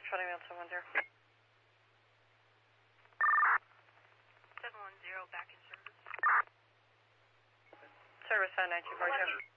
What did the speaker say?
Shutting down 710. 710 back in service. Service on 9242.